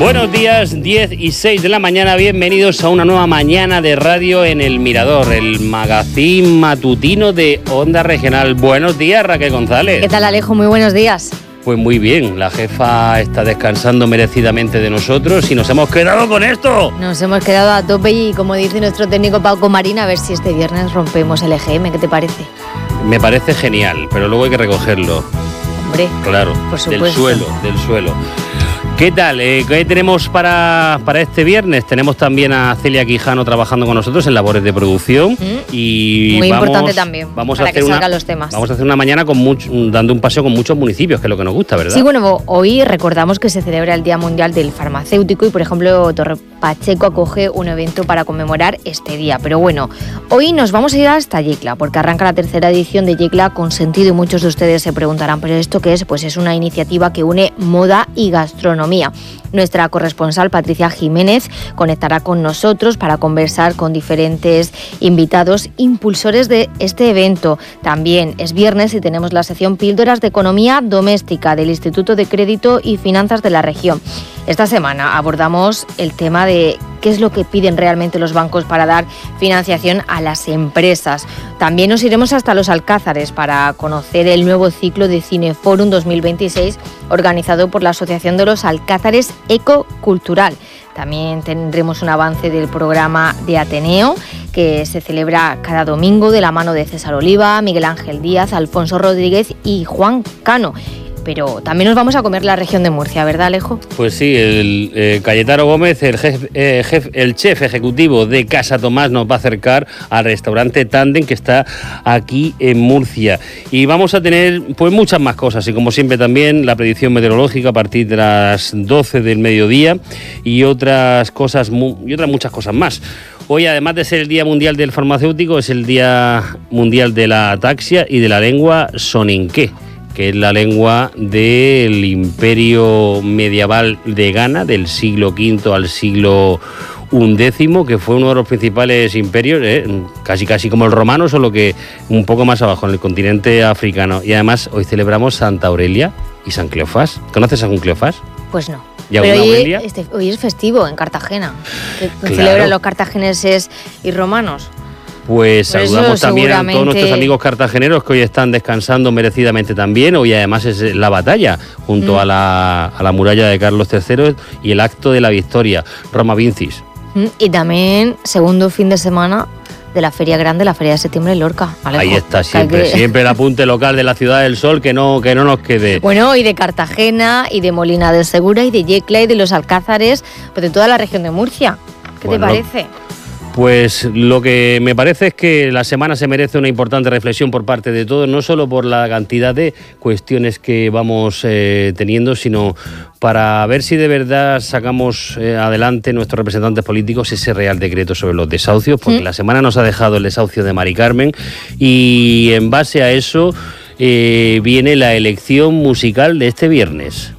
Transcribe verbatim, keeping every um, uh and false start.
Buenos días, diez y seis de la mañana, bienvenidos a una nueva mañana de radio en El Mirador, el magazín matutino de Onda Regional. Buenos días, Raquel González. ¿Qué tal, Alejo? Muy buenos días. Pues muy bien, la jefa está descansando merecidamente de nosotros y nos hemos quedado con esto. Nos hemos quedado a tope y, como dice nuestro técnico Paco Marín, a ver si este viernes rompemos el E G M. ¿Qué te parece? Me parece genial, pero luego hay que recogerlo. Hombre, claro, por supuesto. del suelo, del suelo. ¿Qué tal? Eh, ¿Qué tenemos para, para este viernes? Tenemos también a Celia Quijano trabajando con nosotros en labores de producción. Mm. Y Muy vamos, importante también, vamos para a hacer que salgan una, los temas. Vamos a hacer una mañana con mucho, dando un paseo con muchos municipios, que es lo que nos gusta, ¿verdad? Sí, bueno, hoy recordamos que se celebra el Día Mundial del Farmacéutico y, por ejemplo, Torre Pacheco acoge un evento para conmemorar este día. Pero bueno, hoy nos vamos a ir hasta Yecla, porque arranca la tercera edición de Yecla con sentido y muchos de ustedes se preguntarán, ¿pero esto qué es? Pues es una iniciativa que une moda y gastronomía. Nuestra corresponsal Patricia Jiménez conectará con nosotros para conversar con diferentes invitados impulsores de este evento. También es viernes y tenemos la sección Píldoras de Economía Doméstica del Instituto de Crédito y Finanzas de la región. Esta semana abordamos el tema de qué es lo que piden realmente los bancos para dar financiación a las empresas. También nos iremos hasta Los Alcázares para conocer el nuevo ciclo de Cineforum dos mil veintiséis organizado por la Asociación de los Alcázares Ecocultural. También tendremos un avance del programa de Ateneo, que se celebra cada domingo de la mano de César Oliva, Miguel Ángel Díaz, Alfonso Rodríguez y Juan Cano. Pero también nos vamos a comer la región de Murcia, ¿verdad, Alejo? Pues sí, el eh, Cayetano Gómez, el, jef, eh, jef, el chef ejecutivo de Casa Tomás, nos va a acercar al restaurante Tandem que está aquí en Murcia. Y vamos a tener pues muchas más cosas y, como siempre, también la predicción meteorológica a partir de las doce del mediodía y otras cosas y otras muchas cosas más. Hoy, además de ser el Día Mundial del Farmacéutico, es el Día Mundial de la Ataxia y de la lengua soninké, que es la lengua del imperio medieval de Ghana, del siglo quinto al siglo undécimo, que fue uno de los principales imperios, eh, casi casi como el romano, solo que un poco más abajo, en el continente africano. Y además hoy celebramos Santa Aurelia y San Cleofás. ¿Conoces a San Cleofás? Pues no. ¿Y a Pero una hoy, Aurelia? este, hoy es festivo en Cartagena, que Claro. celebran los cartagineses y romanos. Pues Por eso, saludamos también a todos seguramente nuestros amigos cartageneros que hoy están descansando merecidamente también. Hoy además es la batalla junto Mm. a, la, a la muralla de Carlos tercero y el acto de la victoria, Roma Vincis. Mm, Y también segundo fin de semana de la Feria Grande, la Feria de Septiembre en Lorca. Alejo. Ahí está, Que hay siempre, que- siempre el apunte local de la Ciudad del Sol, que no, que no nos quede. Bueno, y de Cartagena, y de Molina de Segura, y de Yecla, y de Los Alcázares, pues de toda la región de Murcia. ¿Qué Bueno, te parece? Pues lo que me parece es que la semana se merece una importante reflexión por parte de todos, no solo por la cantidad de cuestiones que vamos eh, teniendo, sino para ver si de verdad sacamos eh, adelante nuestros representantes políticos ese Real Decreto sobre los desahucios, porque ¿Mm? la semana nos ha dejado el desahucio de Mari Carmen y en base a eso eh, viene la elección musical de este viernes.